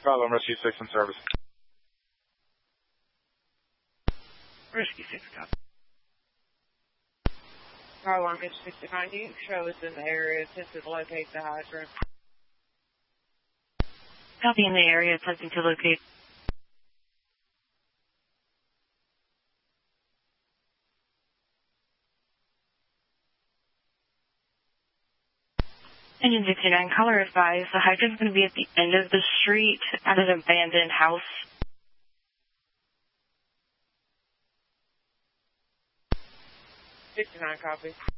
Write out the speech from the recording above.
Follow Rescue 6 in service. Rescue 6, copy. Car alarm is 69. You show us in the area. Attempted to locate the hydrant. Copy in the area. Attempting to locate. Engine 69, caller advised the hydrant's going to be at the end of the street at an abandoned house. 69, copy.